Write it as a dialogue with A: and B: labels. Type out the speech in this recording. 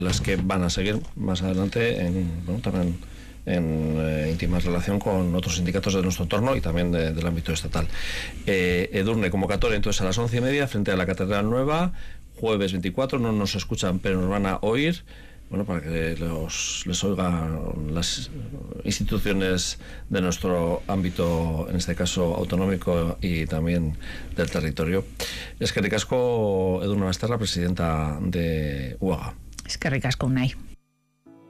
A: las que van a seguir más adelante también en íntima relación con otros sindicatos de nuestro entorno y también del ámbito estatal. Edurne, convocatoria entonces a las 11:30 frente a la Catedral Nueva, jueves 24, no nos escuchan pero nos van a oír, para que les oigan las instituciones de nuestro ámbito, en este caso autonómico y también del territorio. Eskerrik asko, Edurne Basterra, presidenta de UAGA.
B: Eskerrik asko, Unai.